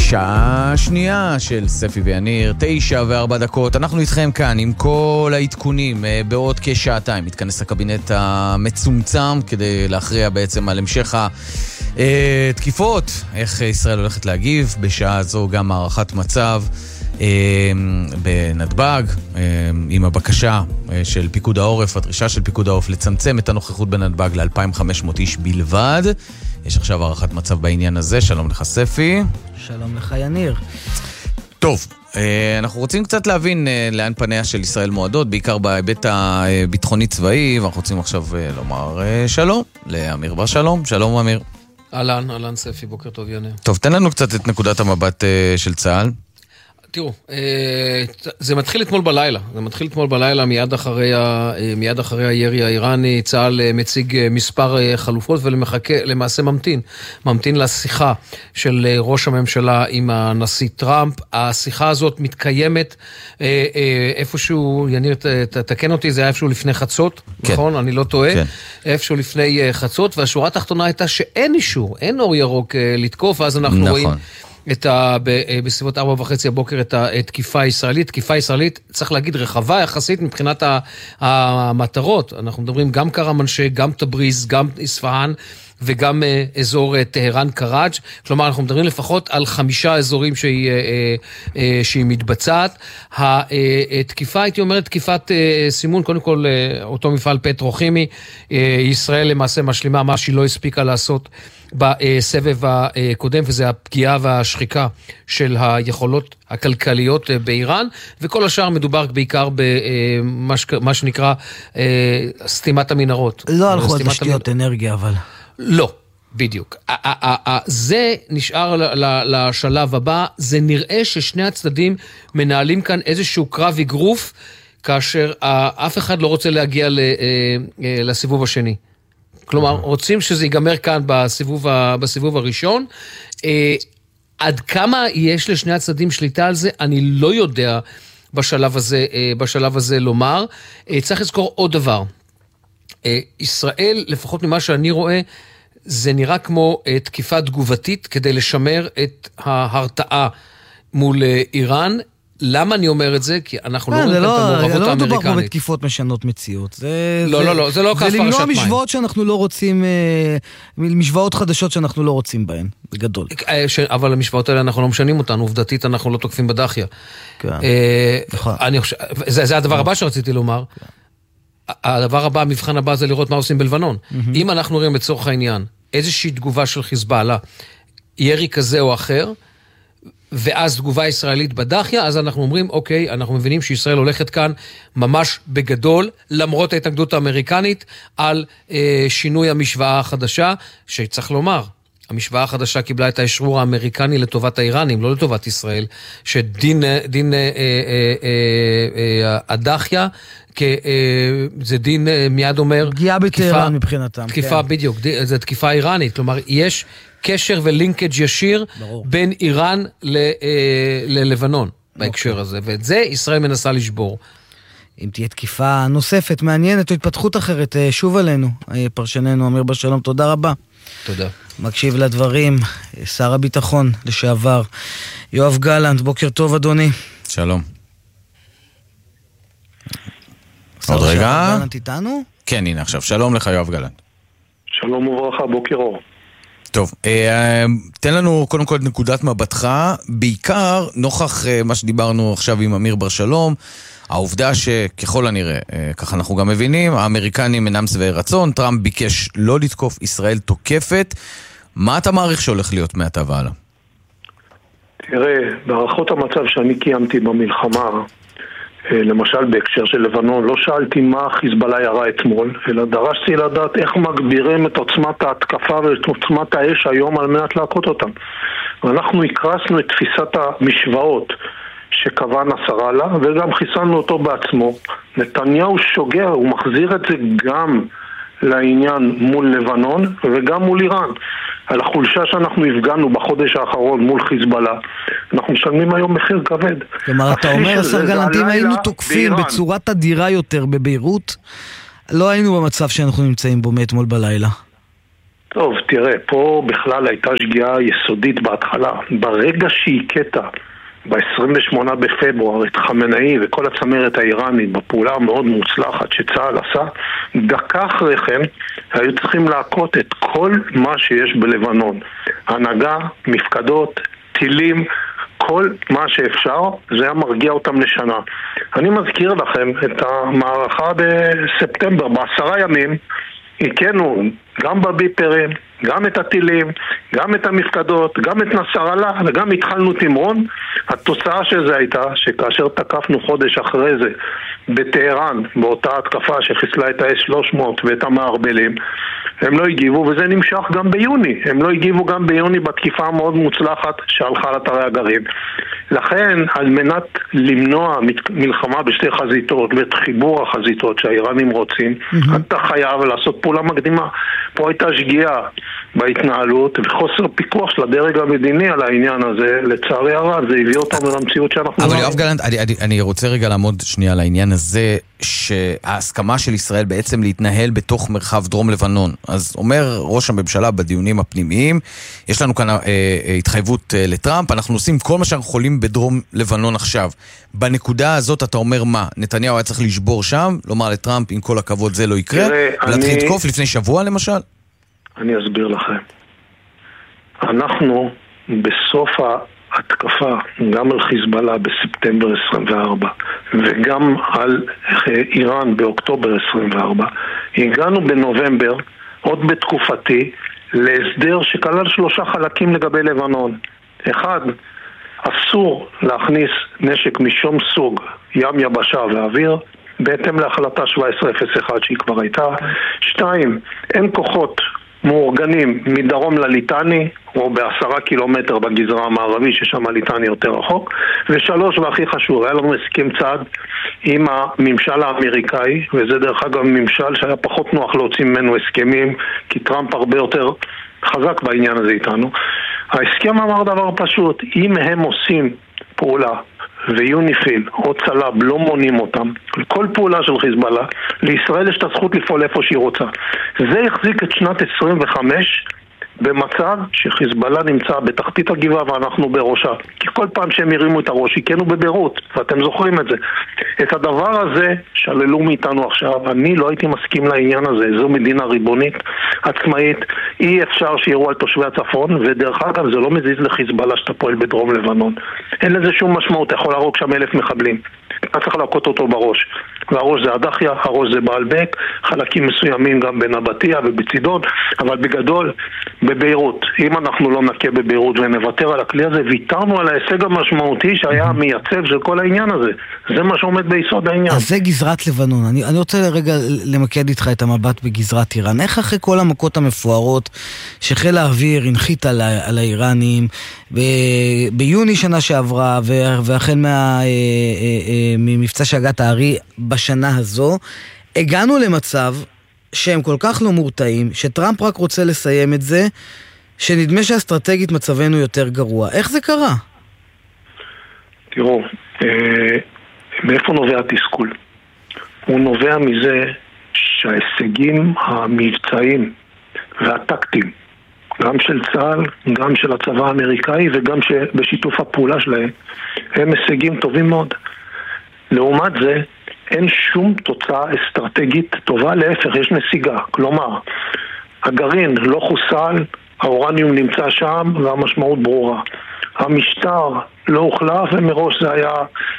שעה שנייה של ספי ויניר, 9:04. אנחנו איתכם כאן עם כל העדכונים. בעוד כשעתיים מתכנס הקבינט המצומצם כדי להכריע בעצם על המשך התקיפות, איך ישראל הולכת להגיב. בשעה זו גם הערכת מצב בנתב"ג, עם הבקשה של פיקוד העורף, הדרישה של פיקוד העורף לצמצם את הנוכחות בנתב"ג ל-2,500 איש בלבד. יש עכשיו הערכת מצב בעניין הזה. שלום לך ספי. שלום לך יניר. טוב, אנחנו רוצים קצת להבין לאן פניה של ישראל מועדות, בעיקר בהיבט הביטחוני צבאי, ואנחנו רוצים עכשיו לומר שלום לאמיר בר שלום. שלום אמיר. אהלן ספי, בוקר טוב יניר. טוב, תן לנו קצת את נקודת המבט של צה"ל. תראו, זה מתחיל אתמול בלילה, מיד אחרי הירי האיראני. צה"ל מציג מספר חלופות ולמעשה ממתין לשיחה של ראש הממשלה עם הנשיא טראמפ. השיחה הזאת מתקיימת איפשהו, יניר תקן אותי, זה היה איפשהו לפני חצות, כן. נכון? אני לא טועה. כן. איפשהו לפני חצות, והשורה התחתונה הייתה שאין אישור, אין אור ירוק לתקוף, אז אנחנו רואים בסביבות 4:30 הבוקר את התקיפה הישראלית. תקיפה ישראלית, צריך להגיד, רחבה יחסית מבחינת המטרות. אנחנו מדברים גם קרמנשה, גם תבריז, גם איספהאן, וגם אזור טהרן קראג'. כלומר, אנחנו מדברים לפחות על 5 אזורים שהיא מתבצעת. התקיפה, הייתי אומרת, תקיפת סימון, קודם כל אותו מפעל פטרוכימי, ישראל למעשה משלימה מה שהיא לא הספיקה לעשות בסבב הקודם, וזה הפגיעה והשחיקה של היכולות הכלכליות באיראן, וכל השאר מדובר בעיקר במה שנקרא סתימת המנהרות. לא הלכו על תשתיות אנרגיה, אבל... לא, בדיוק. זה נשאר לשלב הבא. זה נראה ששני הצדדים מנהלים כאן איזשהו קרב אגרוף, כאשר אף אחד לא רוצה להגיע לסיבוב השני. כלומר, רוצים שזה ייגמר כאן בסיבוב הראשון. עד כמה יש לשני הצדדים שליטה על זה, אני לא יודע בשלב הזה לומר. צריך לזכור עוד דבר. ישראל, לפחות ממה שאני רואה, זה נראה כמו תקיפה תגובתית כדי לשמר את ההרתעה מול איראן. למה אני אומר את זה? כי אנחנו לא רואים כאן את המעורבות האמריקנית. לא מדובר פה בתקיפות משנות מציאות. לא, זה לא כף פרשת מים. זה למנוע משוואות שאנחנו לא רוצים, משוואות חדשות שאנחנו לא רוצים בהן, בגדול. אבל המשוואות האלה אנחנו לא משנים אותן, עובדתית אנחנו לא תוקפים בדחיה. זה הדבר הבא שרציתי לומר. הדבר הבא, המבחן הבא זה לראות מה עושים בלבנון. אם אנחנו רואים בצורך העניין איזושהי תגובה של חיזבאללה, ירי כזה או אחר, ואז תגובה ישראלית בדחיה, אז אנחנו אומרים, אוקיי, אנחנו מבינים שישראל הולכת כאן ממש בגדול, למרות ההתנגדות האמריקנית, על שינוי המשוואה החדשה, שצריך לומר, המשוואה החדשה קיבלה את האשרור האמריקני לטובת האיראנים, לא לטובת ישראל, שדין הדחיה, זה דין מיד אומר... פגיעה בטהרן מבחינתם. תקיפה, בדיוק, זה תקיפה איראנית, כלומר, יש קשר ולינקג' ישיר בין איראן ללבנון בהקשר הזה, ואת זה ישראל מנסה לשבור. אם תהיה תקיפה נוספת, מעניינת או התפתחות אחרת, שוב עלינו, פרשננו אמיר בר שלום, תודה רבה. תודה. מקשיב לדברים, שר הביטחון לשעבר, יואב גלנט, בוקר טוב אדוני. שלום. עוד רגע. יואב גלנט איתנו? כן, הנה עכשיו, שלום לך יואב גלנט. שלום וברכה, בוקר אור. טוב, תן לנו קודם כל את נקודת מבטך, בעיקר נוכח מה שדיברנו עכשיו עם אמיר בר שלום, העובדה שככל הנראה, ככה אנחנו גם מבינים, האמריקנים אינם שבעי רצון, טראמפ ביקש לא לתקוף, ישראל תוקפת. מה אתה מעריך שהולך להיות מעתה והלאה? תראה, בהערכות המצב שאני קיימתי במלחמה, למשל בהקשר של לבנון, לא שאלתי מה חיזבאללה ירה אתמול, אלא דרשתי לדעת איך מגבירים את עוצמת ההתקפה ואת עוצמת האש היום על מנת להכות אותם. ואנחנו הקרסנו את תפיסת המשוואות שקבע נסראללה, וגם חיסלנו אותו בעצמו. נתניהו שוגע, הוא מחזיר את זה גם לעניין מול לבנון וגם מול איראן. על החולשה שאנחנו הפגענו בחודש האחרון מול חיזבאללה, אנחנו משלמים היום מחיר כבד. כלומר, אתה אומר, השר גלנט, אם היינו תוקפים בצורה תדירה יותר בביירות, לא היינו במצב שאנחנו נמצאים בו מאתמול בלילה. טוב, תראה, פה בכלל הייתה שגיאה יסודית בהתחלה. ברגע שהכתה ב-28 בפברואר את חמנאי וכל הצמרת האיראנית בפעולה המאוד מוצלחת שצה"ל עשה, דקה אחרי כן היו צריכים להכות את כל מה שיש בלבנון. הנהגה, מפקדות, טילים, כל מה שאפשר, זה היה מרגיע אותם לשנה. אני מזכיר לכם את המערכה בספטמבר, ב10 ימים, הכינו גם בביפרים, גם את הטילים, גם את המפקדות, גם את נסראללה וגם התחלנו תמרון. התוצאה של זה הייתה שכאשר תקפנו חודש אחרי זה בטהרן, באותה התקפה שחיסלה את ה-S300 ואת המערבלים, הם לא הגיבו, וזה נמשך גם ביוני. הם לא הגיבו גם ביוני בתקיפה המאוד מוצלחת שהלכה על אתרי הגרעין. לכן, על מנת למנוע מלחמה בשתי חזיתות ואת חיבור החזיתות שהאיראנים רוצים, אתה חייב לעשות פעולה מקדימה. פה הייתה שגיאה בהתנהלות וחוסר פיקוח של הדרג המדיני על העניין הזה. לצערי הרב, זה הביא אותנו למציאות שאנחנו... אבל יואב גלנט, אני רוצה רגע לעמוד שנייה על העניין הזה, שההסכמה של ישראל בעצם להתנהל בתוך מרחב דרום לבנון. אז אומר ראש הממשלה בדיונים הפנימיים, יש לנו כאן התחייבות לטראמפ, אנחנו עושים כל מה שאנחנו יכולים בדרום לבנון עכשיו. בנקודה הזאת אתה אומר מה? נתניהו היה צריך לשבור שם, לומר לטראמפ, עם כל הכבוד זה לא יקרה, ולהתחיל לתקוף לפני שבוע למשל? אני אסביר לכם. אנחנו בסוף ההתקפה, גם על חיזבאללה בספטמבר 24 וגם על איראן באוקטובר 24, הגענו בנובמבר, עוד בתקופתי, להסדר שכלל 3 חלקים לגבי לבנון. 1, אסור להכניס נשק משום סוג, ים, יבשה ואוויר, בהתאם להחלטה 1701 שהיא כבר הייתה. 2, אין כוחות מאורגנים מדרום לליטני, או ב10 קילומטר בגזרה המערבי, ששם הליטני יותר רחוק. ו3, והכי חשוב, היה לנו הסכם צד עם הממשל האמריקאי, וזה דרך אגב ממשל שהיה פחות נוח להוציא ממנו הסכמים, כי טראמפ הרבה יותר חזק בעניין הזה איתנו. ההסכם אמר דבר פשוט, אם הם עושים פעולה, ויוניפיל או צלב לא מונים אותם, כל פעולה של חיזבאללה, לישראל יש את הזכות לפעול איפה שהיא רוצה. זה החזיק את שנת 25 במצב שחיזבאללה נמצא בתחתית הגבעה ואנחנו בראשה. כי כל פעם שהם הרימו את הראש, הכנו בבירות, ואתם זוכרים את זה. את הדבר הזה שללו מאיתנו עכשיו, אני לא הייתי מסכים לעניין הזה. זו מדינה ריבונית, עצמאית, אי אפשר שיראו על תושבי הצפון, ודרך אגב זה לא מזיז לחיזבאללה שאתה פועל בדרום לבנון. אין לזה שום משמעות, אתה יכול להרוג שם 1,000 מחבלים. אתה צריך להכות אותו בראש. והראש זה הדחיה, הראש זה בעלבק, חלקים מסוימים גם בנבטיה ובצידון, אבל בגדול, בביירות. אם אנחנו לא נקה בביירות ונוותר על הכלי הזה, ויתרנו על ההישג המשמעותי שהיה המייצב של כל העניין הזה. זה מה שעומד ביסוד העניין. אז זה גזרת לבנון. אני רוצה רגע למקד איתך את המבט בגזרת איראן. איך אחרי כל המכות המפוארות שחיל האוויר הנחית על האיראנים ביוני שנה שעברה, והחל ממבצע שהגת הארי בשנה הזו, הגענו למצב שהם כל כך לא מורתעים, שטראמפ רק רוצה לסיים את זה, שנדמה שאסטרטגית מצבנו יותר גרוע. איך זה קרה? תראו, מאיפה נובע התסכול? הוא נובע מזה שההישגים המבצעיים והטקטיים, גם של צה"ל, גם של הצבא האמריקאי וגם בשיתוף הפעולה שלהם, הם הישגים טובים מאוד. לעומת זה, אין שום תוצאה אסטרטגית טובה, להפך, יש נסיגה. כלומר, הגרעין לא חוסל, האורניום נמצא שם והמשמעות ברורה. המשטר לא הוחלף ומראש זה היה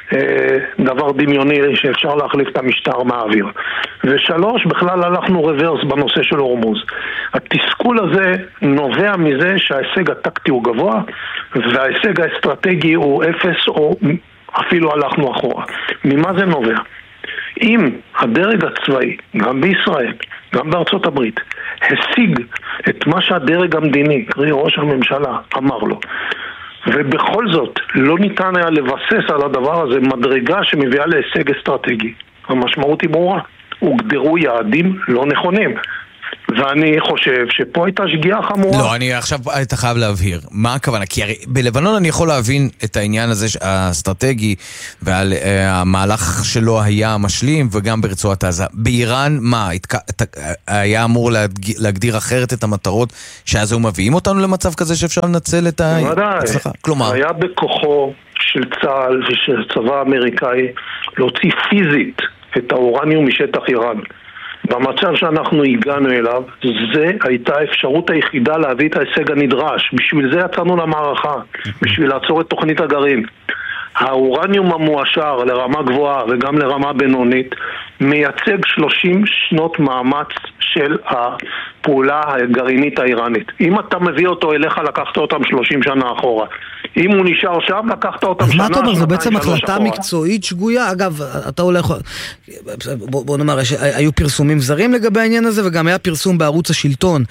דבר דמיוני שאפשר להחליף את המשטר מהאוויר. ו3, בכלל הלכנו רוורס בנושא של הורמוז. התסכול הזה נובע מזה שההישג הטקטי הוא גבוה וההישג האסטרטגי הוא 0 או אפילו הלכנו אחורה. ממה זה נובע? אם הדרג הצבאי, גם בישראל, גם בארצות הברית, השיג את מה שהדרג המדיני, קרי ראש הממשלה, אמר לו, ובכל זאת לא ניתן היה לבסס על הדבר הזה מדרגה שמביאה להישג אסטרטגי, המשמעות היא ברורה. הוגדרו יעדים לא נכונים. ואני חושב שפה הייתה שגיאה חמורה. לא, אני עכשיו אתה חייב להבהיר. מה הכוונה? כי הרי בלבנון אני יכול להבין את העניין הזה האסטרטגי והמהלך שלו היה משלים וגם ברצועת עזה. באיראן, מה? היה אמור להגדיר אחרת את המטרות שאז הוא מביאים אותנו למצב כזה שאפשר לנצל את ההצלחה? כלומר, היה בכוחו של צה"ל ושל צבא האמריקאי להוציא פיזית את האורניום משטח איראן. במצב שאנחנו הגענו אליו, זה הייתה האפשרות היחידה להביא את ההישג הנדרש. בשביל זה יצאנו למערכה, בשביל לעצור את תוכנית הגרעין. האורניום המואשר לרמה גבוהה וגם לרמה בינונית מייצג 30 שנות מאמץ של הפעולה הגרעינית האיראנית. אם אתה מביא אותו אליך, לקחת אותם 30 שנה אחורה. אם הוא נשאר שם, לקחת אותם שנה. אז מה אתה אומר? זו בעצם החלטה מקצועית שגויה? אגב, אתה הולך... בוא נאמר, היו פרסומים זרים לגבי העניין הזה, וגם היה פרסום בערוץ השלטון,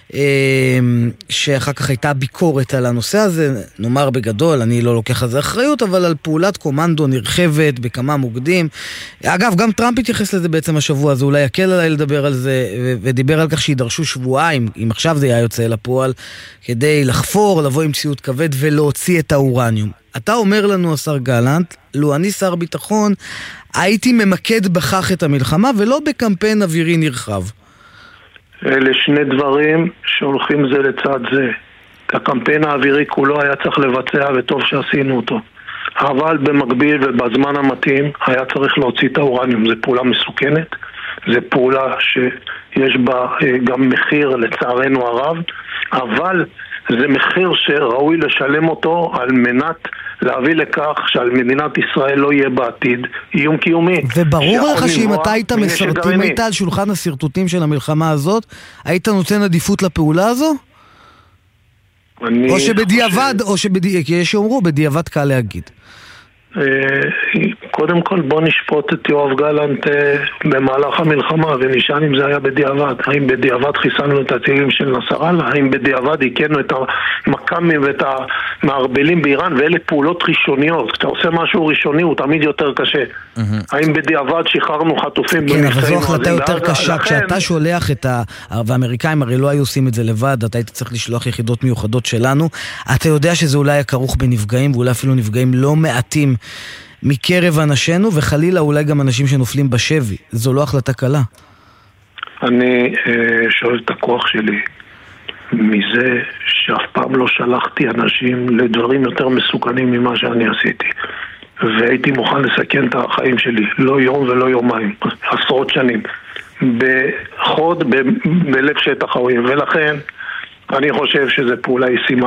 שאחר כך הייתה ביקורת על הנושא הזה, נאמר בגדול, אני לא לוקח על זה אחריות, אבל על פעולת קומנדו נרחבת בכמה מוקדים. אגב, גם טראמפ התייחס לזה בעצם השבוע, אז אולי יקל עליי לדבר על זה, ודיבר על כך שידרשו שבועיים, אם עכשיו זה היה יוצא לפועל, כדי לחפור, לבוא עם ציוד כבד ולהוציא את האורניום. אתה אומר לנו, השר גלנט, לו אני שר ביטחון, הייתי ממקד בכך את המלחמה, ולא בקמפיין אווירי נרחב. אלה שני דברים שהולכים זה לצד זה. הקמפיין האווירי כולו היה צריך לבצע, וטוב שעשינו אותו. אבל במקביל ובזמן המתאים היה צריך להוציא את האורניום. זו פעולה מסוכנת, זו פעולה שיש בה גם מחיר לצערנו הרב, אבל זה מחיר שראוי לשלם אותו על מנת להביא לכך שעל מדינת ישראל לא יהיה בעתיד איום קיומי. וברור לך שאם אתה היית מסרטים, היית על שולחן הסרטוטים של המלחמה הזאת, היית נותן עדיפות לפעולה הזו? או שבדיעבד, כי יש שאומרו, בדיעבד קל להגיד. קודם כל בוא נשפוט את יואב גלנט במהלך המלחמה ונשאל אם זה היה בדיעבד. האם בדיעבד חיסלנו את הטילים של נסראללה? האם בדיעבד הכינו את המקמים ואת המערבלים באיראן? ואלה פעולות ראשוניות. כשאתה עושה משהו ראשוני הוא תמיד יותר קשה. האם בדיעבד שחררנו חטופים? כן, אבל זו החלטה יותר קשה. כשאתה שולח את והאמריקאים הרי לא היו עושים את זה לבד, אתה היית צריך לשלוח יחידות מיוחדות שלנו, אתה יודע שזה אולי היה כרוך בנפגעים, ואולי אפילו נפגעים לא מעטים מקרב אנשינו, וחלילה אולי גם אנשים שנופלים בשבי. זו לא החלטה קלה. אני שואל את הכוח שלי מזה שאף פעם לא שלחתי אנשים לדברים יותר מסוכנים ממה שאני עשיתי, והייתי מוכן לסכן את החיים שלי לא יום ולא יומיים, עשרות שנים בחוד בלב שטח האויב, ולכן אני חושב שזה פעולה ישימה.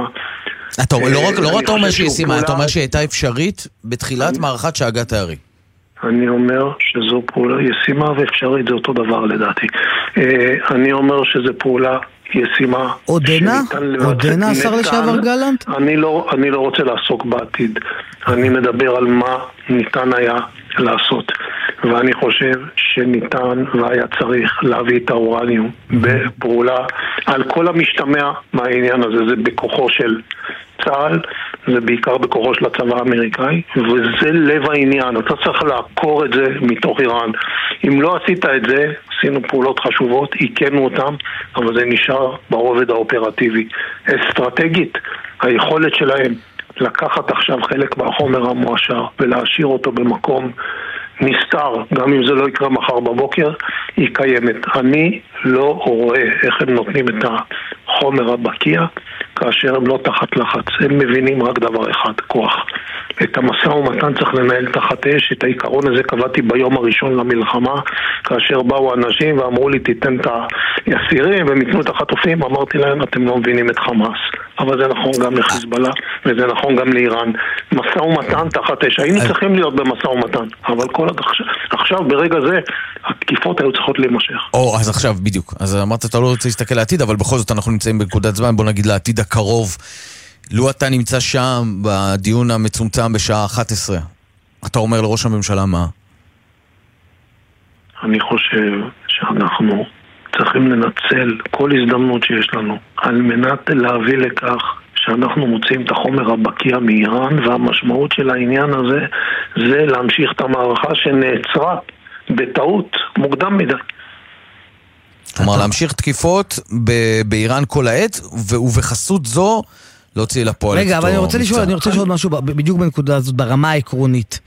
לא רק אתה אומר שהיא ישימה, אתה אומר שהיא הייתה אפשרית בתחילת מערכת שהגת הערי. אני אומר שזו פעולה ישימה ואפשרית, זה אותו דבר לדעתי. אני אומר שזו פעולה ישימה. עודנה? עודנה, השר לשעבר גלנט? אני לא רוצה לעסוק בעתיד. אני מדבר על מה ניתן היה לעשות. ואני חושב שניתן והיה צריך להביא את האורניום בפעולה על כל המשתמע מהעניין הזה. זה בכוחו של צה"ל, זה בעיקר בכוחו של הצבא האמריקאי, וזה לב העניין. אתה צריך לעקור את זה מתוך איראן. אם לא עשית את זה, עשינו פעולות חשובות, עיקנו אותם, אבל זה נשאר ברובד האופרטיבי. אסטרטגית, היכולת שלהם לקחת עכשיו חלק מהחומר המואשר ולהשאיר אותו במקום נסתר, גם אם זה לא יקרה מחר בבוקר, היא קיימת. אני לא רואה איך הם נותנים את החומר הבקיע כאשר הם לא תחת לחץ. הם מבינים רק דבר אחד, כוח. את המשא ומתן צריך לנהל תחת אש. את העיקרון הזה קבעתי ביום הראשון למלחמה, כאשר באו אנשים ואמרו לי תיתן את היסירים והם יתנו את החטופים. אמרתי להם אתם לא מבינים את חמאס, אבל זה נכון גם לחיזבאללה וזה נכון גם לאיראן. משא ומתן תחת אש, היינו צריכים להיות במשא ומתן, אבל כל עכשיו ברגע זה התקיפות היו צריכות להימשך. אז עכשיו בדיוק, אז אמרת אתה לא רוצה להסתכל לעתיד, אבל בכל זאת אנחנו נמצאים בנקודת זמן, בוא נגיד לעתיד הקרוב. לו אתה נמצא שם בדיון המצומצם בשעה 11, אתה אומר לראש הממשלה מה? אני חושב שאנחנו צריכים לנצל כל הזדמנות שיש לנו על מנת להביא לכך שאנחנו מוצאים את החומר הבקיע מאיראן, והמשמעות של העניין הזה זה להמשיך את המערכה שנעצרה בטעות מוקדם מדי. כלומר, להמשיך תקיפות באיראן כל העת, ובחסות זו להוציא לפועל. רגע, אבל אני רוצה לשאול משהו בדיוק בנקודה הזאת, ברמה העקרונית.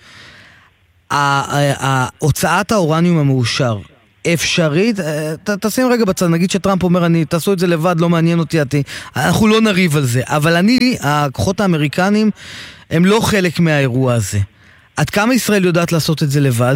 הוצאת האורניום המאושר, אפשרית, תשים רגע בצד, נגיד שטראמפ אומר, תעשו את זה לבד, לא מעניין אותי, אנחנו לא נריב על זה, אבל הכוחות האמריקנים, הם לא חלק מהאירוע הזה. עד כמה ישראל יודעת לעשות את זה לבד?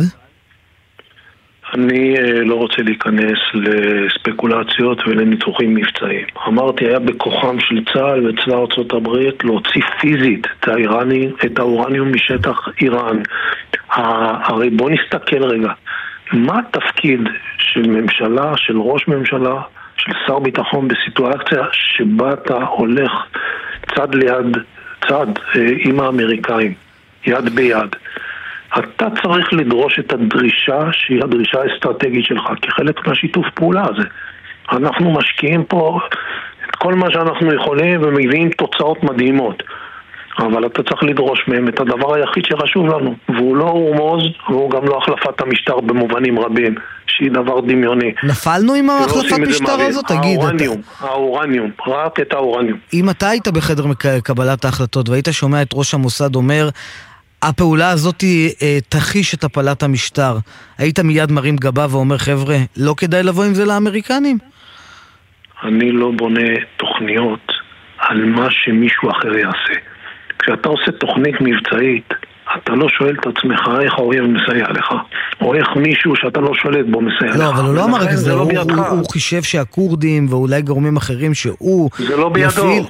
אני לא רוצה להיכנס לספקולציות ולניתוחים מבצעיים. אמרתי, היה בכוחם של צה"ל וצבא ארצות הברית להוציא פיזית את האורניום משטח איראן. הרי בוא נסתכל רגע, מה התפקיד של ממשלה, של ראש ממשלה, של שר ביטחון בסיטואציה שבה אתה הולך צד ליד צד עם האמריקאים, יד ביד? אתה צריך לדרוש את הדרישה שהיא הדרישה האסטרטגית שלך כחלק מהשיתוף פעולה הזה. אנחנו משקיעים פה את כל מה שאנחנו יכולים ומביאים תוצאות מדהימות, אבל אתה צריך לדרוש מהם את הדבר היחיד שחשוב לנו, והוא לא הורמוז והוא גם לא החלפת המשטר במובנים רבים, שהיא דבר דמיוני. נפלנו עם החלפת משטר הזאת? תגיד, האורניום, רק את האורניום. אם אתה היית בחדר קבלת ההחלטות והיית שומע את ראש המוסד אומר הפעולה הזאת תחיש את הפלת המשטר, היית מיד מרים גבה ואומר, חבר'ה, לא כדאי לבוא עם זה לאמריקנים? אני לא בונה תוכניות על מה שמישהו אחר יעשה. כשאתה עושה תוכנית מבצעית, אתה לא שואל את עצמך איך האויב מסייע לך, או איך מישהו שאתה לא שולט בו מסייע לך. לא, אבל הוא לא אמר את זה, הוא חישב שהקורדים ואולי גורמים אחרים שהוא זה לא בידו.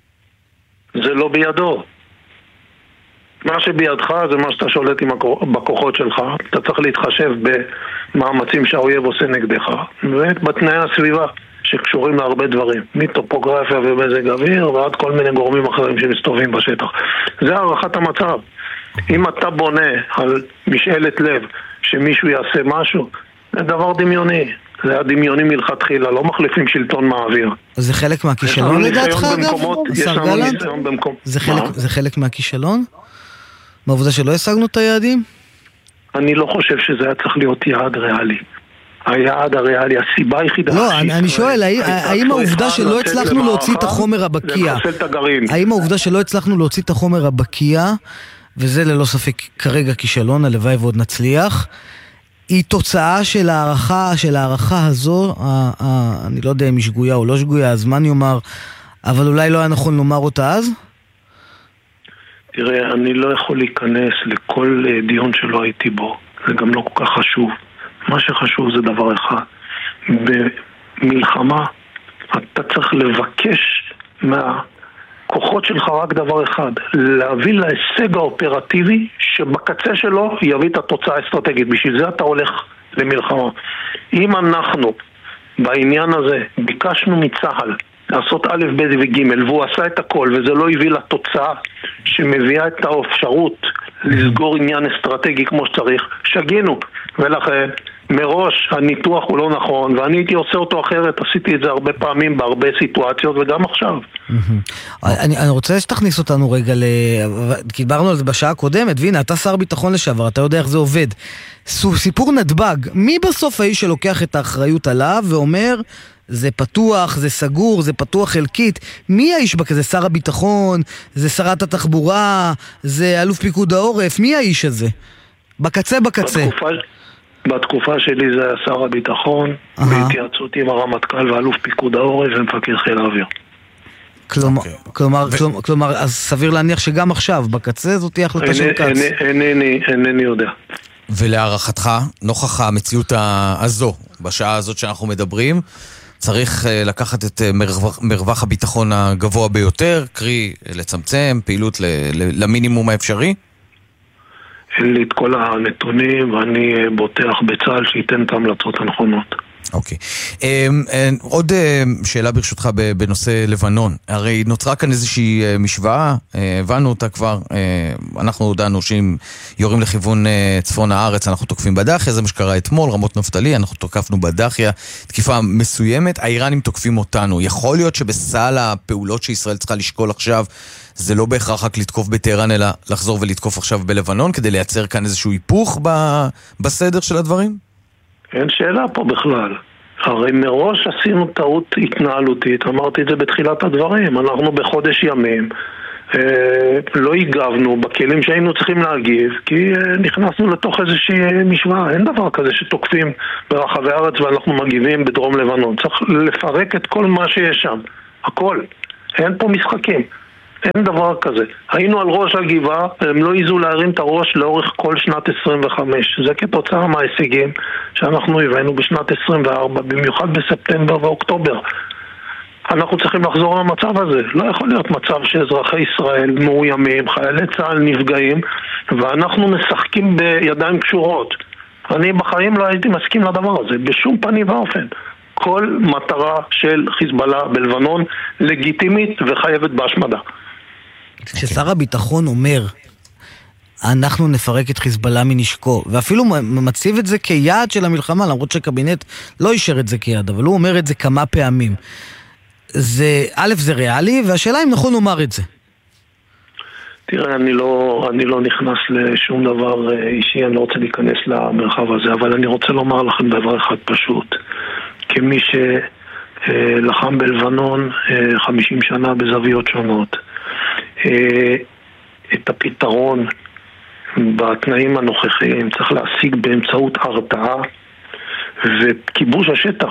זה לא בידו. מה שבידך זה מה שאתה שולט בכוחות שלך. אתה צריך להתחשב במאמצים שהאויב עושה נגדך ובתנאי הסביבה שקשורים להרבה דברים, מטופוגרפיה ומזג אוויר ועד כל מיני גורמים אחרים שמסתובבים בשטח. זה הערכת המצב. אם אתה בונה על משאלת לב שמישהו יעשה משהו, זה דבר דמיוני. זה היה דמיוני מלכתחילה, לא מחליפים שלטון מהאוויר. זה חלק מהכישלון לדעתך, אגב? השר גלנט? זה חלק מהכישלון? מהעובדה שלא השגנו את היעדים? אני לא חושב שזה היה צריך להיות יעד ריאלי. היעד הריאלי, הסיבה היחידה... לא, אני שואל, האם העובדה שלא הצלחנו להוציא את החומר הבקיע, האם העובדה שלא הצלחנו להוציא את החומר הבקיע, וזה ללא ספק כרגע כישלון, הלוואי ועוד נצליח, היא תוצאה של הערכה הזו, אני לא יודע אם היא שגויה או לא שגויה, הזמן יאמר, אבל אולי לא היה נכון לומר אותה אז? תראה, אני לא יכול להיכנס לכל דיון שלא הייתי בו. זה גם לא כל כך חשוב. מה שחשוב זה דבר אחד. במלחמה אתה צריך לבקש מהכוחות שלך רק דבר אחד. להביא להישג האופרטיבי שבקצה שלו יביא את התוצאה האסטרטגית. בשביל זה אתה הולך למלחמה. אם אנחנו בעניין הזה ביקשנו מצה"ל לעשות א', ב' וג' והוא עשה את הכל וזה לא הביא לתוצאה שמביאה את האפשרות לסגור עניין אסטרטגי כמו שצריך, שגינו. ולכן מראש הניתוח הוא לא נכון ואני הייתי עושה אותו אחרת, עשיתי את זה הרבה פעמים בהרבה סיטואציות וגם עכשיו. אני רוצה שתכניס אותנו רגע כי דיברנו על זה בשעה הקודמת, והנה אתה שר ביטחון לשעבר, אתה יודע איך זה עובד. סיפור נתב"ג, מי בסוף האיש שלוקח את האחריות עליו ואומר זה פתוח, זה סגור, זה פתוח חלקית? מי האיש בכזה? שר הביטחון? זה שרת התחבורה? זה אלוף פיקוד העורף? מי האיש הזה? בקצה. בתקופה שלי זה היה שר הביטחון, בהתייעצות עם הרמטכ"ל ואלוף פיקוד העורף ומפקד חיל האוויר. כלומר, אז סביר להניח שגם עכשיו, בקצה זאת תהיה החלטה של קץ. אינני יודע. ולהערכתך, נוכח המציאות הזו, בשעה הזאת שאנחנו מדברים, צריך לקחת את מרווח הביטחון הגבוה ביותר, קרי לצמצם פעילות למינימום האפשרי? אין לי את כל הנתונים ואני בוטח בצה"ל שייתן את ההמלצות הנכונות. אוקיי. עוד שאלה ברשותך בנושא לבנון. הרי נוצרה כאן איזושהי משוואה, הבנו אותה כבר, אנחנו הודענו שאם יורים לכיוון צפון הארץ אנחנו תוקפים בדחיה, זה מה שקרה אתמול, רמות נפתלי, אנחנו תוקפנו בדחיה, תקיפה מסוימת, האיראנים תוקפים אותנו. יכול להיות שבסל הפעולות שישראל צריכה לשקול עכשיו, זה לא בהכרח רק לתקוף בטהרן, אלא לחזור ולתקוף עכשיו בלבנון, כדי לייצר כאן איזשהו היפוך בסדר של הדברים? אין שאלה פה בכלל. הרי מראש עשינו טעות התנהלותית, אמרתי את זה בתחילת הדברים, אנחנו בחודש ימים לא הגבנו בכלים שהיינו צריכים להגיב, כי נכנסנו לתוך איזושהי משוואה. אין דבר כזה שתוקפים ברחבי הארץ ואנחנו מגיבים בדרום לבנון. צריך לפרק את כל מה שיש שם, הכל. אין פה משחקים, אין דבר כזה. היינו על ראש הגבעה, הם לא יזו להרים את הראש לאורך כל שנת 25. זה כתוצאה מההישגים שאנחנו הבאנו בשנת 24, במיוחד בספטמבר ואוקטובר. אנחנו צריכים לחזור למצב הזה. לא יכול להיות מצב שאזרחי ישראל מאוימים, חיילי צה"ל נפגעים, ואנחנו משחקים בידיים קשורות. אני בחיים לא הייתי מסכים לדבר הזה, בשום פנים ואופן. כל מטרה של חיזבאללה בלבנון לגיטימית וחייבת בהשמדה. כששר הביטחון אומר, אנחנו נפרק את חיזבאללה מנשקו, ואפילו מציב את זה כיעד של המלחמה, למרות שהקבינט לא אישר את זה כיעד, אבל הוא אומר את זה כמה פעמים. זה ריאלי, והשאלה אם נכון לומר את זה. תראה, אני לא נכנס לשום דבר אישי, אני לא רוצה להיכנס למרחב הזה, אבל אני רוצה לומר לכם דבר אחד פשוט. כמי שלחם בלבנון 50 שנה בזוויות שונות, את הפתרון בתנאים הנוכחיים צריך להשיג באמצעות הרתעה וכיבוש השטח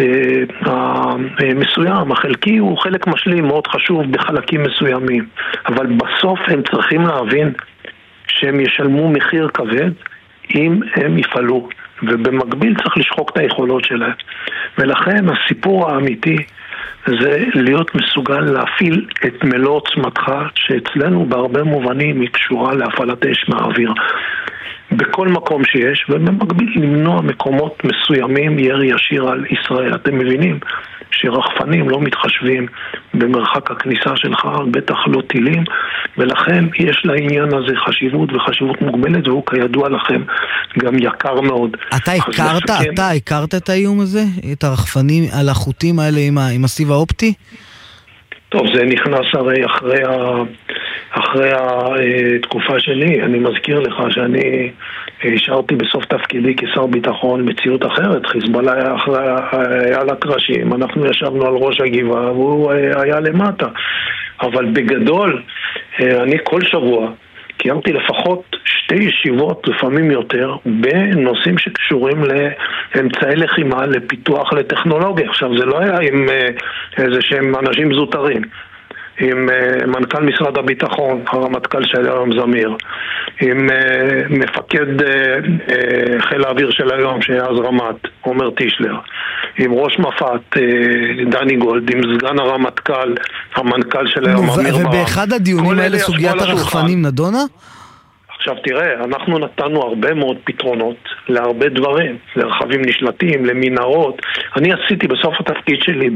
המסוים, החלקי, הוא חלק משלים מאוד חשוב בחלקים מסוימים, אבל בסוף הם צריכים להבין שהם ישלמו מחיר כבד אם הם יפעלו, ובמקביל צריך לשחוק את היכולות שלהם. ולכן הסיפור האמיתי זה להיות מסוגל להפעיל את מלוא עוצמתך, שאצלנו בהרבה מובנים היא קשורה להפעלת אש מהאוויר בכל מקום שיש, ובמקביל למנוע מקומות מסוימים ירי ישיר על ישראל. אתם מבינים שרחפנים לא מתחשבים במרחק הכניסה שלך, בטח לא טילים, ולכן יש לעניין הזה חשיבות וחשיבות מוגבלת, והוא כידוע לכם גם יקר מאוד. אתה הכרת את האיום הזה? את הרחפנים על החוטים האלה עם הסיב האופטי? טוב, זה נכנס הרי אחרי התקופה שלי. אני מזכיר לך שאני השארתי בסוף תפקידי כשר ביטחון מציאות אחרת. חיזבאללה היה על הקרשים, אנחנו ישבנו על ראש הגבעה והוא היה למטה. אבל בגדול, אני כל שבוע קיימתי לפחות 2 ישיבות, לפעמים יותר, בנושאים שקשורים לאמצעי לחימה, לפיתוח, לטכנולוגיה. עכשיו, זה לא היה עם איזה שהם אנשים זוטרים. עם מנכ"ל משרד הביטחון, הרמטכ"ל של היום זמיר, עם מפקד חיל האוויר של היום שהיה אז רמת, עומר טישלר, עם ראש מפת דני גולד, עם סגן הרמטכ"ל, המנכ"ל של היום אמיר ברק. ובאחד הדיונים האלה סוגיית הרחפנים נדונה? עכשיו תראה, אנחנו נתנו הרבה מאוד פתרונות להרבה דברים, לרכבים נשלטים, למנהרות. אני עשיתי בסוף התפקיד שלי,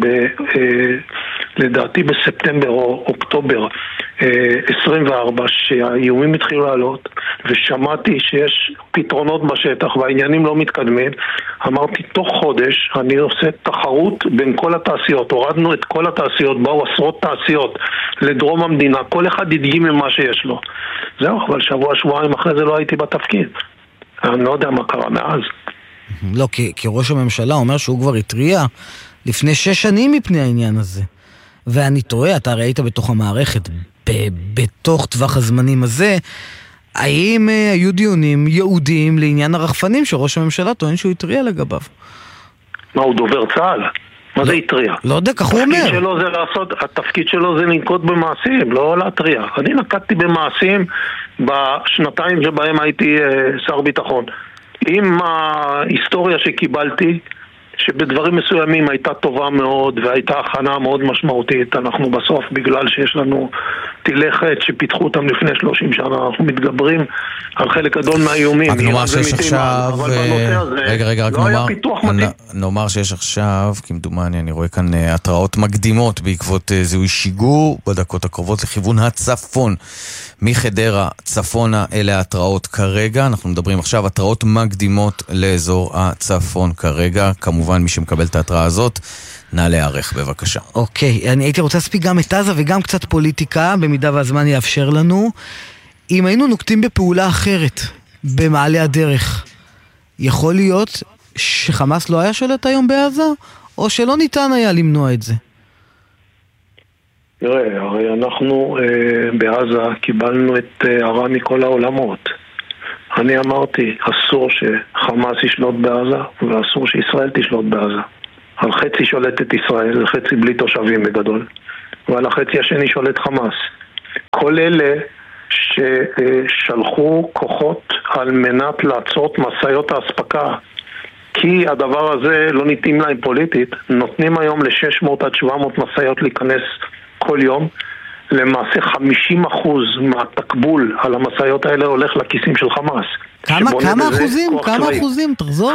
לדעתי בספטמבר או אוקטובר 24, שהאיומים התחילו לעלות, ושמעתי שיש פתרונות בשטח והעניינים לא מתקדמים. אמרתי, תוך חודש אני עושה תחרות בין כל התעשיות. הורדנו את כל התעשיות, באו עשרות תעשיות לדרום המדינה, כל אחד ידגים ממה שיש לו. זהו, אבל שבועיים אחרי זה לא הייתי בתפקיד. אני לא יודע מה קרה מאז. לא, כי ראש הממשלה אומר שהוא כבר התריע לפני 6 שנים מפני העניין הזה. ואני טועה, אתה ראית בתוך המערכת, בתוך טווח הזמנים הזה, האם היו דיונים יהודיים לעניין הרחפנים שראש הממשלה טוען שהוא התריע לגביו? מה, הוא דובר צה"ל? מה זה התריע? לא יודע, כך הוא אומר. התפקיד שלו זה לנקוט במעשים, לא להתריע. אני נקטתי במעשים בשנתיים שבהם הייתי שר ביטחון. עם ההיסטוריה שקיבלתי, שבדברים מסוימים הייתה טובה מאוד והייתה הכנה מאוד משמעותית, אנחנו בסוף, בגלל שיש לנו תילכת שפיתחו אותם לפני 30 שנה, אנחנו מתגברים על חלק גדול מהאיומים. רק נאמר שיש עכשיו, רגע, נאמר שיש עכשיו, כמדומני, אני רואה כאן התראות מקדימות בעקבות זיהוי שיגור בדקות הקרובות לכיוון הצפון. מחדרה צפונה אלה התראות כרגע, אנחנו מדברים עכשיו התראות מקדימות לאזור הצפון כרגע, כמובן מי שמקבל את ההתראה הזאת, נא להיערך בבקשה. אוקיי, אני הייתי רוצה להספיק גם את עזה וגם קצת פוליטיקה, במידה והזמן יאפשר לנו. אם היינו נוקטים בפעולה אחרת במעלה הדרך, יכול להיות שחמאס לא היה שולט היום בעזה, או שלא ניתן היה למנוע את זה? תראה, הרי אנחנו בעזה קיבלנו את הרע מכל העולמות. אני אמרתי, אסור שחמאס ישלוט בעזה, ואסור שישראל תשלוט בעזה. על חצי שולטת ישראל, חצי בלי תושבים בגדול, ועל החצי השני שולט חמאס. כל אלה ששלחו כוחות על מנת לעצור את מסעיות ההספקה, כי הדבר הזה לא ניתנים להם פוליטית, נותנים היום ל-600 עד 700 מסעיות להיכנס כל יום. למעשה 50% מהתקבול על המסעיות האלה הולך לכיסים של חמאס. כמה אחוזים? כמה אחוזים? תחזור.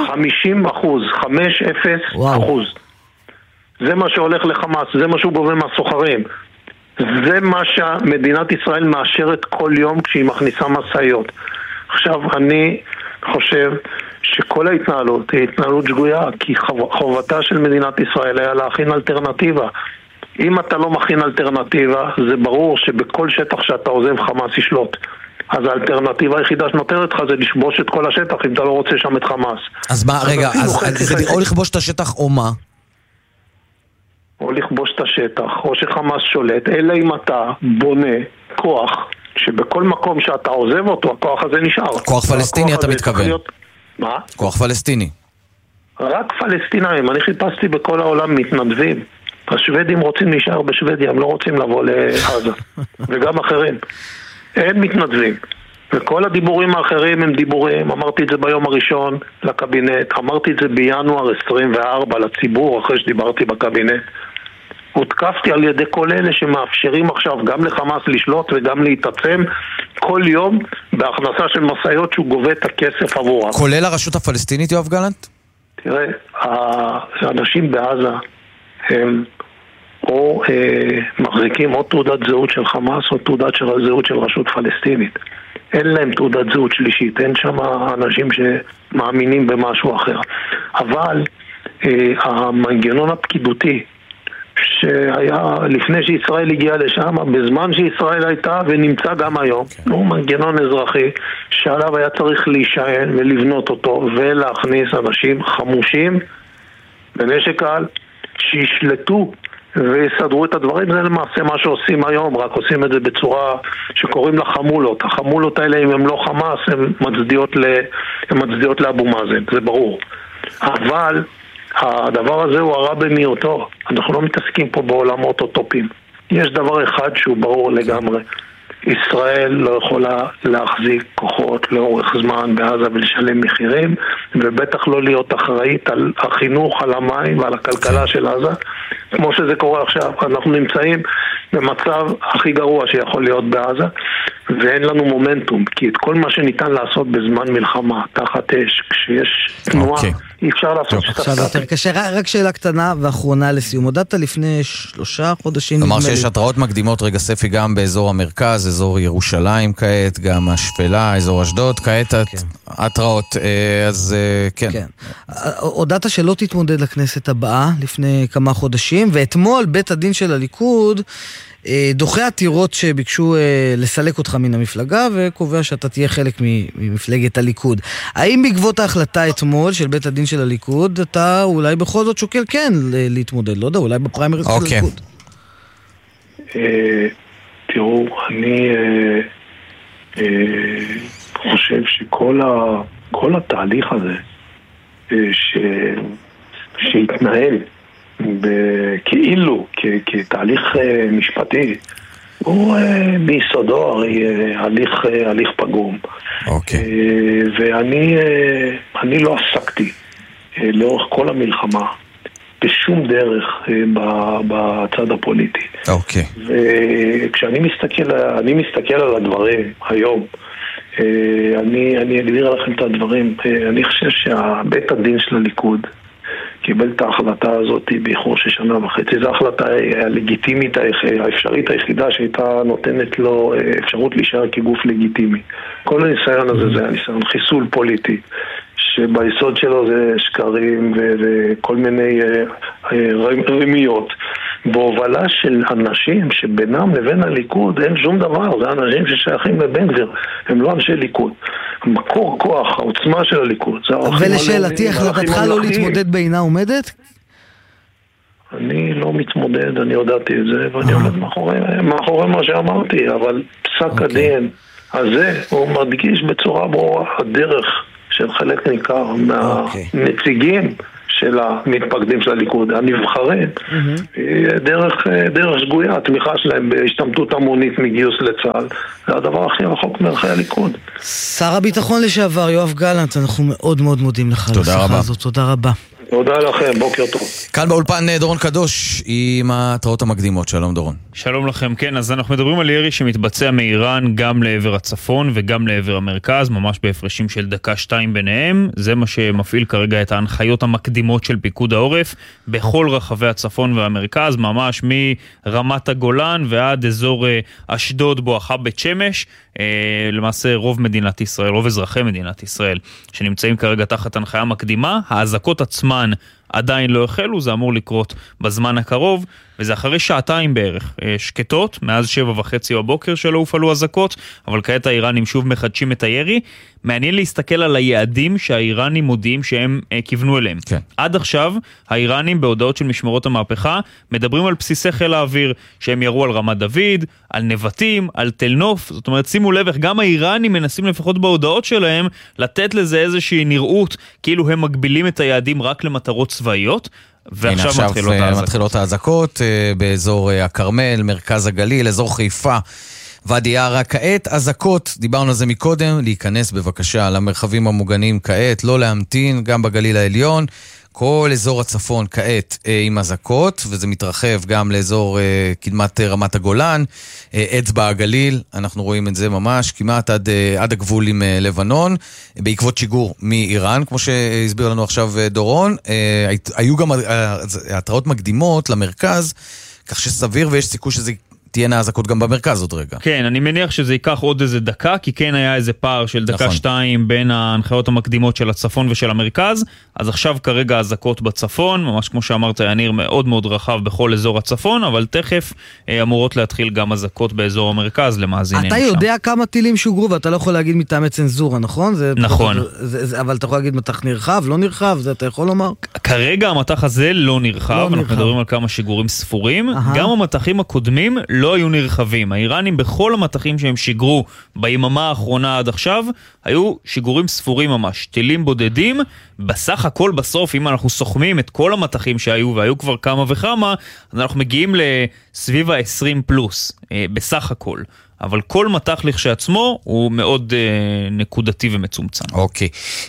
50%. זה מה שהולך לחמאס, זה מה שהוא גובה מהסוחרים. זה מה שמדינת ישראל מאשרת כל יום כשהיא מכניסה מסעיות. עכשיו, אני חושב שכל ההתנהלות היא התנהלות שגויה, כי חובתה של מדינת ישראל היה להכין אלטרנטיבה. אם אתה לא מכין אלטרנטיבה, זה ברור שבכל שטח שאתה עוזב חמאס ישלוט. אז האלטרנטיבה היחידה שנותרת לך זה לשבוש את כל השטח, אם אתה לא רוצה שם את חמאס. אז מה, רגע, או לכבוש את השטח או מה? או לכבוש את השטח, או שחמאס שולט, אלא אם אתה בונה כוח, שבכל מקום שאתה עוזב אותו, הכוח הזה נשאר. כוח פלסטיני אתה מתכוון? מה? כוח פלסטיני. רק פלסטינאים, אני חיפשתי בכל העולם מתנדבים. השוודים רוצים להישאר בשוודיה, הם לא רוצים לבוא לעזה. וגם אחרים. אין מתנדבים. וכל הדיבורים האחרים הם דיבורים, אמרתי את זה ביום הראשון לקבינט, אמרתי את זה בינואר 24 לציבור אחרי שדיברתי בקבינט. הותקפתי על ידי כל אלה שמאפשרים עכשיו גם לחמאס לשלוט וגם להתעצם כל יום בהכנסה של מסעיות שהוא גובה את הכסף עבורה. כולל הרשות הפלסטינית, יואב גלנט? תראה, האנשים בעזה הם או מחזיקים או תעודת זהות של חמאס או תעודת זהות של רשות פלסטינית. אין להם תעודת זהות שלישית, אין שם אנשים שמאמינים במשהו אחר. אבל המנגנון הפקידותי שהיה לפני שישראל הגיעה לשם, בזמן שישראל הייתה ונמצא גם היום, הוא מנגנון אזרחי שעליו היה צריך להישען ולבנות אותו ולהכניס אנשים חמושים בנשק קל שישלטו ויסדרו את הדברים. זה למעשה מה שעושים היום, רק עושים את זה בצורה שקוראים לה חמולות. החמולות האלה, אם הם לא חמאס, הן מצדיעות לאבו מאזן, זה ברור. אבל הדבר הזה הוא הרע במיעוטו. אנחנו לא מתעסקים פה בעולמות אוטופיים. יש דבר אחד שהוא ברור לגמרי. ישראל לא יכולה להחזיק כוחות לאורך זמן בעזה ולשלם מחירים, ובטח לא להיות אחראית על החינוך, על המים ועל הכלכלה של עזה, כמו שזה קורה עכשיו. אנחנו נמצאים במצב הכי גרוע שיכול להיות בעזה, ואין לנו מומנטום, כי את כל מה שניתן לעשות בזמן מלחמה, תחת אש, כשיש תנועה, אי אפשר לעשות עכשיו יותר קשה. רק שאלה קטנה ואחרונה לסיום. הודעת לפני 3 חודשים. כלומר שיש התראות מקדימות, רגע ספי, גם באזור המרכז, אזור ירושלים כעת, גם השפלה, אזור אשדוד, כעת התראות, אז כן. הודעת שלא תתמודד לכנסת הבאה לפני כמה חודשים, ואתמול בית הדין של הליכוד דוחה עתירות שביקשו לסלק אותך מן המפלגה, וקובע שאתה תהיה חלק ממפלגת הליכוד. האם בעקבות ההחלטה אתמול של בית הדין של הליכוד, אתה אולי בכל זאת שוקל כן להתמודד? לא יודע, אולי בפריימריז של הליכוד. תראו, אני חושב שכל התהליך הזה שהתנהל כאילו כתהליך משפטי, הוא ביסודו הרי הליך פגום. ואני לא עסקתי לאורך כל המלחמה בשום דרך בצד הפוליטי. וכשאני מסתכל על הדברים היום, אני אגדיר לכם את הדברים. אני חושב שהבית הדין של הליכוד קיבל את ההחלטה הזאת באיחור של 1.5 שנה. זו ההחלטה הלגיטימית האפשרית היחידה שהייתה נותנת לו אפשרות להישאר כגוף לגיטימי. כל הניסיון הזה זה הניסיון חיסול פוליטי, שביסוד שלו זה שקרים וכל מיני רמיות, בהובלה של אנשים שבינם לבין הליכוד אין שום דבר. זה אנשים ששייכים לבן גביר, הם לא אנשי ליכוד. המקור כוח, העוצמה של הליכוד. ולשאלתי, החלטתך לא להתמודד בעינה עומדת? אני לא מתמודד, אני יודעתי את זה, ואני עומד מאחורי מה שאמרתי, אבל פסק הדין הזה, הוא מדגיש בצורה ברורה הדרך של חלק ניכר מהנציגים של המתפקדים של הליכוד, הנבחרים, היא דרך שגויה, התמיכה שלהם בהשתמטות המונית מגיוס לצה"ל, זה הדבר הכי רחוק מערכי הליכוד. שר הביטחון לשעבר, יואב גלנט, אנחנו מאוד מאוד מודים לך. תודה רבה. תודה רבה. תודה לכם, בוקר טוב. כאן באולפן דורון קדוש עם ההתראות המקדימות. שלום דורון. שלום לכם, כן, אז אנחנו מדברים על ירי שמתבצע מאיראן גם לעבר הצפון וגם לעבר המרכז, ממש בהפרשים של דקה-שתיים ביניהם. זה מה שמפעיל כרגע את ההנחיות המקדימות של פיקוד העורף בכל רחבי הצפון והמרכז, ממש מרמת הגולן ועד אזור אשדוד בואכה בית שמש. למעשה רוב מדינת ישראל, רוב אזרחי מדינת ישראל שנמצאים כרגע תחת הנחיה מקדימה. האזעקות עצמן עדיין לא החלו, זה אמור לקרות בזמן הקרוב, וזה אחרי שעתיים בערך שקטות, מאז 7:30 בבוקר שלא הופעלו אזעקות, אבל כעת האיראנים שוב מחדשים את הירי. מעניין להסתכל על היעדים שהאיראנים מודיעים שהם כיוונו אליהם. כן. עד עכשיו האיראנים בהודעות של משמרות המהפכה מדברים על בסיסי חיל האוויר שהם ירו על רמת דוד, על נבטים, על תל נוף. זאת אומרת, שימו לב איך גם האיראנים מנסים לפחות בהודעות שלהם לתת לזה איזושהי נראות כאילו הם מגבילים את היעדים רק למטרות צבאיות. ועכשיו מתחילות האזעקות באזור הכרמל, מרכז הגליל, אזור חיפה, ואדי ערה. כעת אזעקות, דיברנו על זה מקודם, להיכנס בבקשה למרחבים המוגנים כעת, לא להמתין, גם בגליל העליון, כל אזור הצפון כעת עם אזעקות, וזה מתרחב גם לאזור קדמת רמת הגולן, אצבע הגליל, אנחנו רואים את זה ממש כמעט עד הגבול עם לבנון, בעקבות שיגור מאיראן, כמו שהסביר לנו עכשיו דורון. היו גם התראות מקדימות למרכז, כך שסביר ויש סיכוי שזה תהיינה אזעקות גם במרכז עוד רגע. כן, אני מניח שזה ייקח עוד איזה דקה, כי כן היה איזה פער של דקה-שתיים בין ההנחיות המקדימות של הצפון ושל המרכז, אז עכשיו כרגע אזעקות בצפון, ממש כמו שאמרת, יניר מאוד מאוד רחב בכל אזור הצפון, אבל תכף אמורות להתחיל גם אזעקות באזור המרכז למאזינים. אתה יודע כמה טילים שוגרו, ואתה לא יכול להגיד מטעמי צנזורה, נכון? נכון. אבל אתה יכול להגיד מטח נרחב, לא נרחב, זה אתה יכול לומר? כרגע המטח הזה לא נרחב, אנחנו מדברים על כמה שיגורים ספורים, גם המטחים הקודמים לא היו נרחבים. האיראנים בכל המטחים שהם שיגרו ביממה האחרונה עד עכשיו, היו שיגורים ספורים ממש, טילים בודדים. בסך הכל בסוף, אם אנחנו סוכמים את כל המטחים שהיו, והיו כבר כמה וכמה, אז אנחנו מגיעים לסביב ה-20 פלוס, בסך הכל. אבל כל מטח לכשעצמו הוא מאוד נקודתי ומצומצם. אוקיי.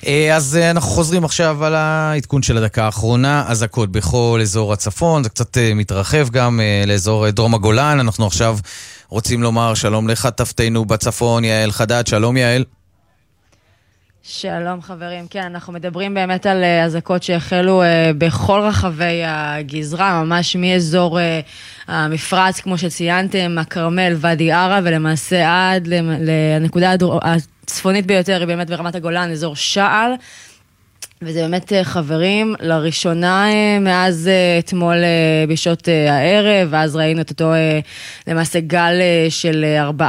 אז אנחנו חוזרים עכשיו על העדכון של הדקה האחרונה. אזעקות בכל אזור הצפון, זה קצת מתרחב גם לאזור דרום הגולן. אנחנו עכשיו רוצים לומר שלום לכתבתנו בצפון, יעל חדד. שלום יעל. שלום חברים, כן, אנחנו מדברים באמת על אזעקות שהחלו בכל רחבי הגזרה, ממש מאזור המפרץ, כמו שציינתם, הכרמל, ואדי ערה, ולמעשה עד לנקודה הצפונית ביותר היא באמת ברמת הגולן, אזור שעל. וזה באמת חברים, לראשונה מאז אתמול בשעות הערב, ואז ראינו את אותו למעשה גל של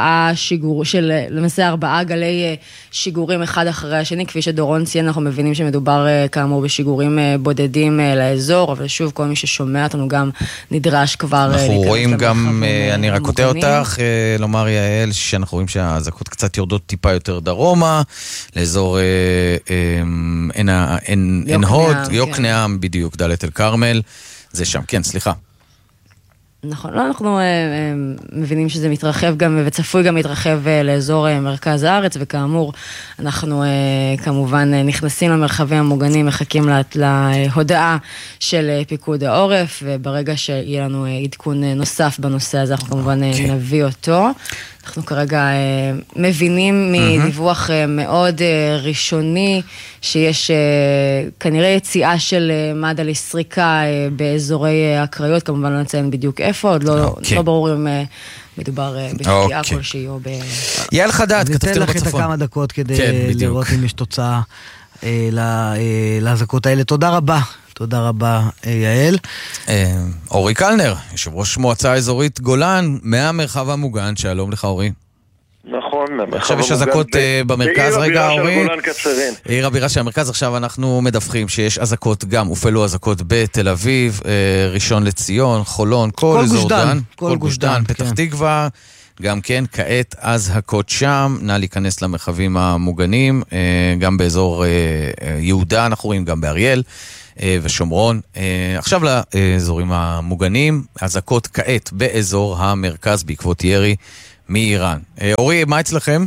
למעשה 4 גלי שיגורים אחד אחרי השני, כפי שדורון ציין, אנחנו מבינים שמדובר כאמור בשיגורים בודדים לאזור, אבל שוב כל מי ששומע אותנו גם נדרש כבר אנחנו רואים גם, אני רק קוטע אותך, לומר יעל, שאנחנו רואים שהאזעקות קצת יורדות טיפה יותר דרומה, לאזור אין הוד, יוקנעם, בדיוק, דלית אל כרמל, זה שם, כן, סליחה. נכון, לא, אנחנו מבינים שזה מתרחב גם, וצפוי גם מתרחב לאזור מרכז הארץ, וכאמור, אנחנו כמובן נכנסים למרחבים המוגנים, מחכים להודעה של פיקוד העורף, וברגע שיהיה לנו עדכון נוסף בנושא הזה, אנחנו כמובן נביא אותו. אנחנו כרגע מבינים מדיווח מאוד ראשוני שיש כנראה יציאה של מד"א לסריקה באזורי הקריות, כמובן לא נציין בדיוק איפה, עוד לא ברור אם מדובר בפגיעה כלשהי או יעל חדד, כתבתי לו בצפון. ניתן לך את כמה דקות כדי לראות אם יש תוצאה לאזעקות האלה. תודה רבה. תודה רבה, יעל. אורי קלנר, יושב ראש מועצה אזורית גולן, מהמרחב המוגן, שלום לך אורי. נכון. עכשיו יש אזעקות במרכז, רגע אורי. עיר הבירה של המרכז, עכשיו אנחנו מדווחים שיש אזעקות גם, הופעלו אזעקות בתל אביב, ראשון לציון, חולון, כל אזור דן, כל גוש דן, פתח תקווה, גם כן, כעת אזעקות שם, נא להיכנס למרחבים המוגנים, גם באזור יהודה, אנחנו רואים גם באריאל ושומרון. עכשיו לאזורים המוגנים, אזעקות כעת באזור המרכז בעקבות ירי מאיראן. אורי, מה אצלכם?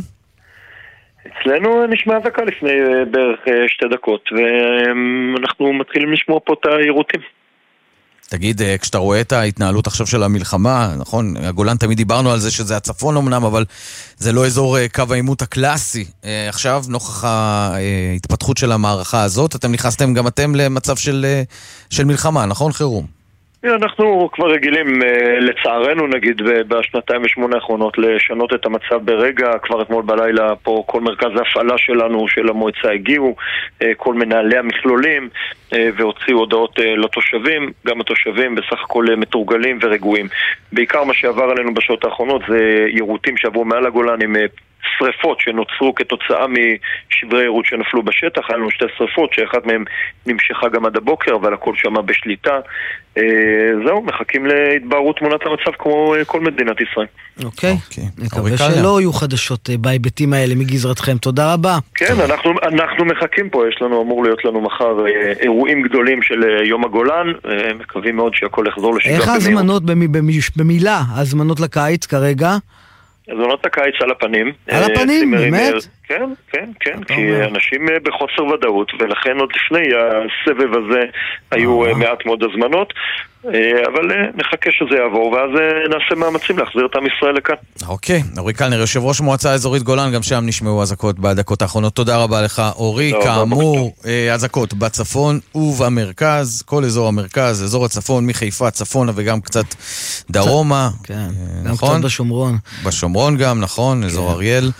אצלנו נשמע אזעקה לפני בערך 2 דקות, ואנחנו מתחילים לשמוע פה את היירוטים. תגיד, כשאתה רואה את ההתנהלות עכשיו של המלחמה, נכון, הגולן תמיד דיברנו על זה שזה הצפון אמנם, אבל זה לא אזור קו העימות הקלאסי. עכשיו, נוכח ההתפתחות של המערכה הזאת, אתם נכנסתם גם אתם למצב של מלחמה, נכון? חירום. אנחנו כבר רגילים, לצערנו נגיד, בשנתיים ו8 האחרונות, לשנות את המצב ברגע. כבר אתמול בלילה פה כל מרכז ההפעלה שלנו, של המועצה, הגיעו, כל מנהלי המכלולים, והוציאו הודעות לתושבים. גם התושבים בסך הכל מתורגלים ורגועים. בעיקר מה שעבר עלינו בשעות האחרונות זה יירוטים שעברו מעל הגולן עם שריפות שנוצרו כתוצאה משברי יירוט שנפלו בשטח. היה לנו 2 שריפות שאחת מהן נמשכה גם עד הבוקר, אבל הכל שמה בשליטה. זהו, מחכים להתבהרות תמונת המצב כמו כל מדינת ישראל. אוקיי, מקווה שלא יהיו חדשות בהיבטים האלה מגזרתכם. תודה רבה. כן, אנחנו מחכים פה, אמור להיות לנו מחר אירועים גדולים של יום הגולן, מקווים מאוד שהכל יחזור לשגרה. איך ההזמנות במילה, ההזמנות לקיץ כרגע? הזמנות הקיץ על הפנים. על הפנים, באמת? כן, כי אנשים בחוסר ודאות, ולכן עוד לפני הסבב הזה היו מעט מאוד הזמנות, אבל נחכה שזה יעבור, ואז נעשה מאמצים להחזיר את עם ישראל לכאן. אוקיי, אורי קלנר, יושב ראש מועצה אזורית גולן, גם שם נשמעו אזעקות בדקות האחרונות. תודה רבה לך, אורי. כאמור, אזעקות בצפון ובמרכז, כל אזור המרכז, אזור הצפון, מחיפה, צפונה וגם קצת דרומה. כן, גם קצת בשומרון. בשומרון גם, נכון, אזור אריאל.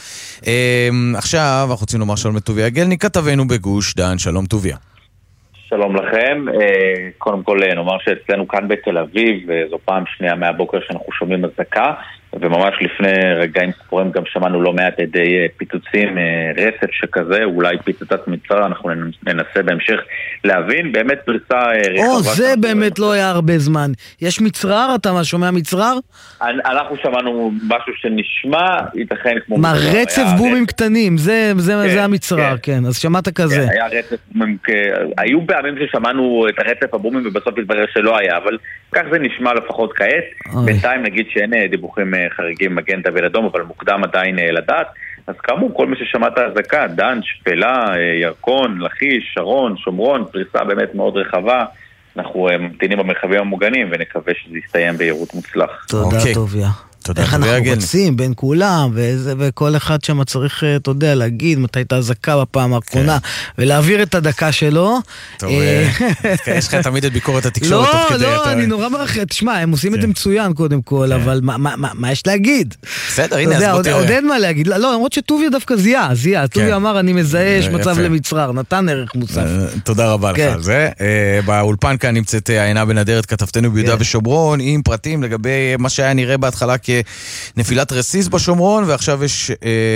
עכשיו אנחנו רוצים לומר שלום לטוביה גלני, כתבנו בגוש דן. שלום טוביה. שלום לכם. קודם כל נאמר שאצלנו כאן בתל אביב, זו פעם שנייה מהבוקר שאנחנו שומעים אזעקה, וממש לפני רגעים ספורים גם שמענו לא מעט עדי פיצוצים, רצף שכזה, אולי פיצוצת מצר, אנחנו ננסה בהמשך להבין, באמת פריסה רחבה. זה באמת לא היה הרבה זמן. יש מצרר? אתה שומע מצרר? אנחנו שמענו משהו שנשמע, ייתכן כמו... מה, רצף בומים קטנים, זה המצרר, כן, אז שמעת כזה. היה רצף בומים, היו פעמים ששמענו את הרצף הבומים ובסוף התברר שלא היה, אבל כך זה נשמע לפחות כעת. בינתיים נגיד שאין דיווחים חריגים מגן דוד אדום, אבל מוקדם עדיין לדעת. אז כאמור, כל מי ששמע את ההזעקה, דן, שפלה, ירקון, לכיש, שרון, שומרון, פריסה באמת מאוד רחבה. אנחנו ממתינים במרחבים המוגנים ונקווה שזה יסתיים בהירות מוצלח. תודה טוביה. איך אנחנו רוצים בין כולם, וכל אחד שם צריך, אתה יודע, להגיד מתי הייתה אזעקה בפעם האחרונה, ולהעביר את הדקה שלו. טוב, יש לך תמיד את ביקורת התקשורת תוך כדי. לא, אני נורא מרחב, תשמע, הם עושים את זה מצוין קודם כל, אבל מה יש להגיד? בסדר, הנה, אז בוא תראה. עוד אין מה להגיד, לא, למרות שטוביה דווקא זיהה, טוביה אמר, אני מזהה, יש מצב למצרר, נתן ערך מוסף. תודה רבה לך על זה. באולפן כאן נמצאת עינה בן אדרת, כתבתנו ביהודה ושומרון, עם פרטים לגבי מה שהיה נראה בהתחלה כנפילת רסיס בשומרון, ועכשיו יש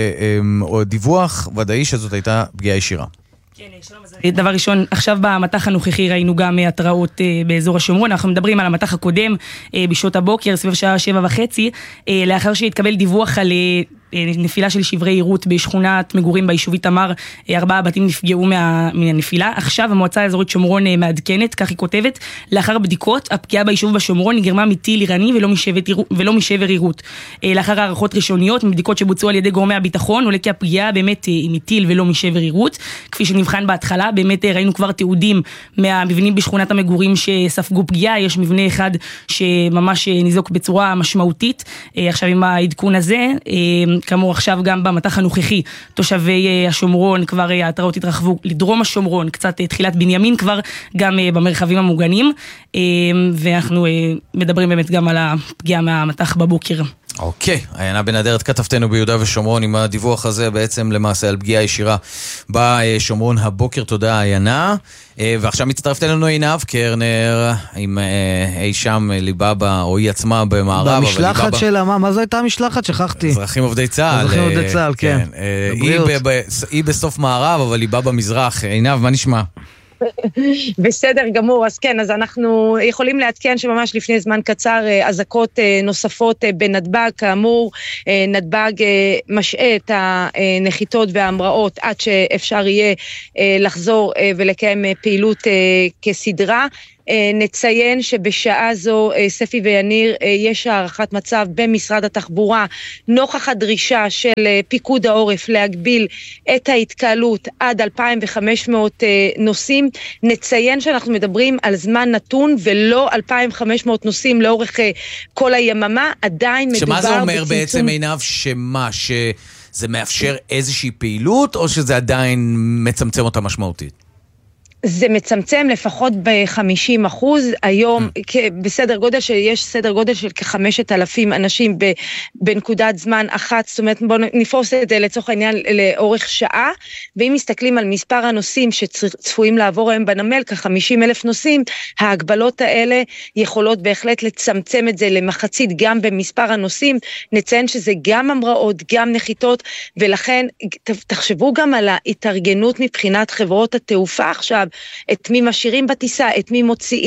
דיווח ודאי שזאת הייתה פגיעה ישירה. דבר ראשון, עכשיו במתח הנוכחי ראינו גם התראות באזור השומרון. אנחנו מדברים על המתח הקודם בשעות הבוקר, סביב שעה 7:30, לאחר שהתקבל דיווח על נפילה של שברי יירוט בשכונת מגורים ביישובית תמר, 4 בתים נפגעו מהנפילה. עכשיו המועצה האזורית שומרון מעדכנת, כך היא כותבת, לאחר בדיקות, הפגיעה ביישוב בשומרון נגרמה מטיל איראני ולא משבר יירוט. לאחר הערכות ראשוניות, מבדיקות שבוצעו על ידי גורמי הביטחון, עולה כי הפגיעה באמת מטיל ולא משבר יירוט. כפי שנבחן בהתחלה, באמת ראינו כבר תיעודים מהמבנים בשכונת המגורים שספגו פגיעה. יש מבנה אחד שממש ניזוק בצורה משמעותית. עכשיו עם העדכון הזה, כאמור עכשיו גם במתח הנוכחי, תושבי השומרון כבר ההתראות התרחבו לדרום השומרון, קצת תחילת בנימין כבר, גם במרחבים המוגנים, ואנחנו מדברים באמת גם על הפגיעה מהמתח בבוקר. אוקיי, עיינה בן אדרת, כתבתנו ביהודה ושומרון עם הדיווח הזה בעצם למעשה על פגיעה ישירה בשומרון הבוקר. תודה עיינה. ועכשיו מצטרפת אלינו עינב קרנר עם אי שם ליבבה, או היא עצמה במערב. במשלחת שלה, מה זו הייתה המשלחת? שכחתי. אזרחים עובדי צה"ל. אזרחים עובדי צה"ל, כן. היא בסוף מערב, אבל ליבה במזרח. עינב, מה נשמע? בסדר גמור, אז כן, אז אנחנו יכולים לעדכן שממש לפני זמן קצר אזעקות נוספות בנתב"ג, כאמור, נתב"ג משעה את הנחיתות וההמראות עד שאפשר יהיה לחזור ולקיים פעילות כסדרה. נציין שבשעה זו, ספי ויניר, יש הערכת מצב במשרד התחבורה, נוכח הדרישה של פיקוד העורף להגביל את ההתקהלות עד 2,500 נוסעים. נציין שאנחנו מדברים על זמן נתון ולא 2,500 נוסעים לאורך כל היממה, עדיין מדובר שמה זה אומר בצמצום... בעצם עינב שמה, שזה מאפשר איזושהי פעילות או שזה עדיין מצמצם אותה משמעותית? זה מצמצם לפחות ב-50%, היום בסדר גודל שיש סדר גודל של כ-5,000 אנשים בנקודת זמן אחת, זאת אומרת בואו נפרוס את זה לצורך העניין לאורך שעה, ואם מסתכלים על מספר הנוסעים שצפויים לעבור היום בנמל, כ-50,000 נוסעים, ההגבלות האלה יכולות בהחלט לצמצם את זה למחצית גם במספר הנוסעים. נציין שזה גם המראות, גם נחיתות, ולכן תחשבו גם על ההתארגנות מבחינת חברות התעופה עכשיו, את מי משאירים בטיסה, את מי מוציאים,